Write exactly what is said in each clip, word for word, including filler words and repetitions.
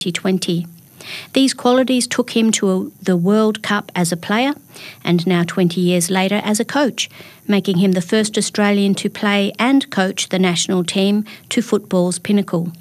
twenty twenty. These qualities took him to a, the World Cup as a player and now twenty years later as a coach, making him the first Australian to play and coach the national team to football's pinnacle.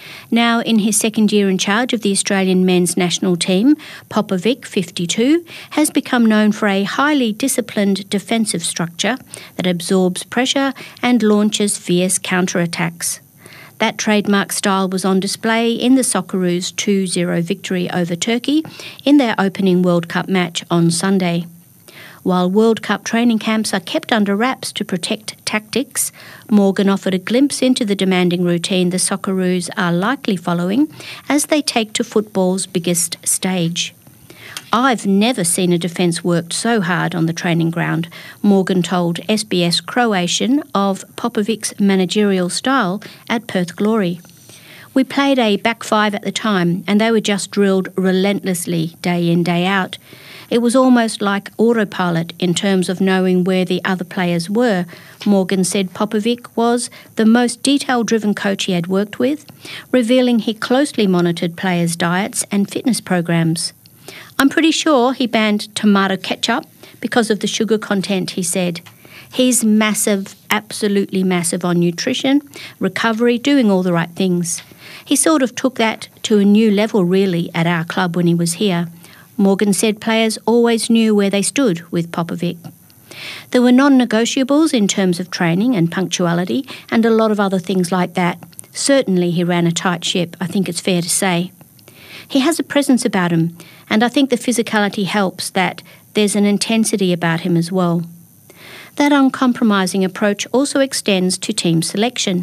Now in his second year in charge of the Australian men's national team, Popovic, fifty-two, has become known for a highly disciplined defensive structure that absorbs pressure and launches fierce counterattacks. That trademark style was on display in the Socceroos two zero victory over Turkey in their opening World Cup match on Sunday. While World Cup training camps are kept under wraps to protect tactics, Morgan offered a glimpse into the demanding routine the Socceroos are likely following as they take to football's biggest stage. "I've never seen a defence worked so hard on the training ground," Morgan told S B S Croatian of Popovic's managerial style at Perth Glory. "We played a back five at the time and they were just drilled relentlessly day in, day out. It was almost like autopilot in terms of knowing where the other players were." Morgan said Popovic was the most detail-driven coach he had worked with, revealing he closely monitored players' diets and fitness programs. "I'm pretty sure he banned tomato ketchup because of the sugar content," he said. "He's massive, absolutely massive on nutrition, recovery, doing all the right things. He sort of took that to a new level really at our club when he was here." Morgan said players always knew where they stood with Popovic. There were non-negotiables in terms of training and punctuality and a lot of other things like that. Certainly he ran a tight ship, I think it's fair to say. He has a presence about him, and I think the physicality helps that there's an intensity about him as well. That uncompromising approach also extends to team selection.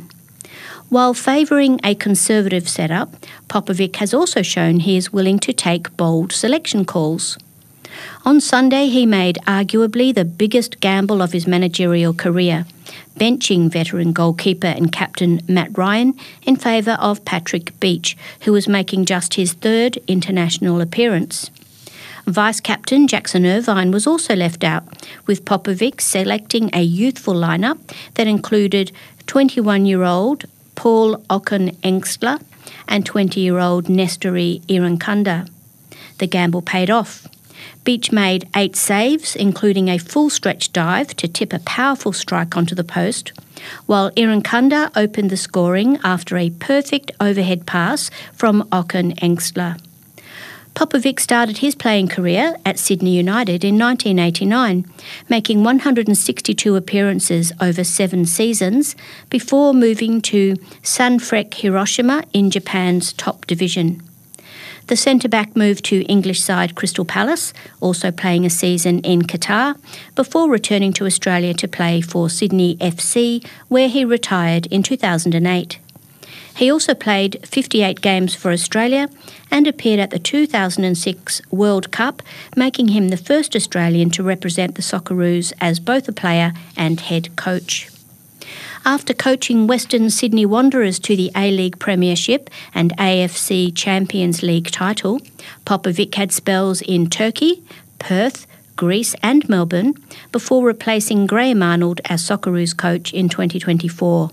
While favouring a conservative setup, Popovic has also shown he is willing to take bold selection calls. On Sunday, he made arguably the biggest gamble of his managerial career, benching veteran goalkeeper and captain Matt Ryan in favour of Patrick Beach, who was making just his third international appearance. Vice-captain Jackson Irvine was also left out, with Popovic selecting a youthful lineup that included twenty-one-year-old Paul Okon-Engstler and twenty-year-old Nestori Irankunda. The gamble paid off. Beach made eight saves, including a full stretch dive to tip a powerful strike onto the post, while Irankunda opened the scoring after a perfect overhead pass from Okon-Engstler. Popovic started his playing career at Sydney United in nineteen eighty-nine, making one hundred sixty-two appearances over seven seasons before moving to Sanfrecce Hiroshima in Japan's top division. The centre-back moved to English side Crystal Palace, also playing a season in Qatar, before returning to Australia to play for Sydney F C, where he retired in two thousand eight. He also played fifty-eight games for Australia and appeared at the two thousand six World Cup, making him the first Australian to represent the Socceroos as both a player and head coach. After coaching Western Sydney Wanderers to the A-League Premiership and A F C Champions League title, Popovic had spells in Turkey, Perth, Greece and Melbourne before replacing Graham Arnold as Socceroos coach in twenty twenty-four.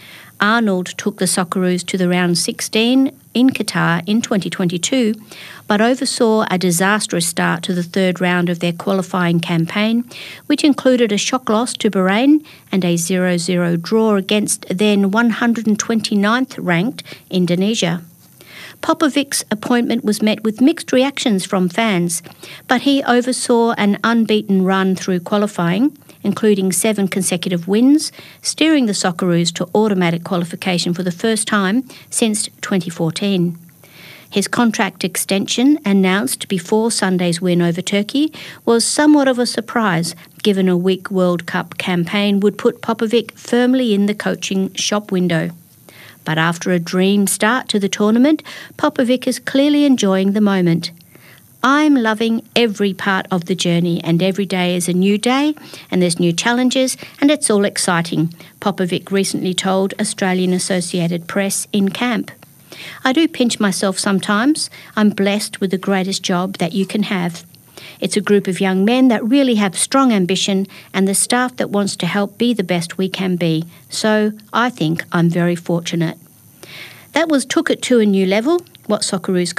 Arnold took the Socceroos to the round sixteen in Qatar in twenty twenty-two, but oversaw a disastrous start to the third round of their qualifying campaign, which included a shock loss to Bahrain and a zero zero draw against then one hundred twenty-ninth ranked Indonesia. Popovic's appointment was met with mixed reactions from fans, but he oversaw an unbeaten run through qualifying, including seven consecutive wins, steering the Socceroos to automatic qualification for the first time since twenty fourteen. His contract extension, announced before Sunday's win over Turkey, was somewhat of a surprise, given a weak World Cup campaign would put Popovic firmly in the coaching shop window. But after a dream start to the tournament, Popovic is clearly enjoying the moment. "I'm loving every part of the journey, and every day is a new day and there's new challenges and it's all exciting," Popovic recently told Australian Associated Press in camp. "I do pinch myself sometimes. I'm blessed with the greatest job that you can have. It's a group of young men that really have strong ambition and the staff that wants to help be the best we can be. So I think I'm very fortunate." That was took it to a new level what Socceroos